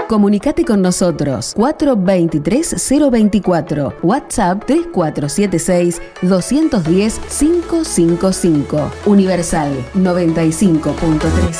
Comunicate con nosotros 423-024, WhatsApp 3476-210-555. Universal 95.3.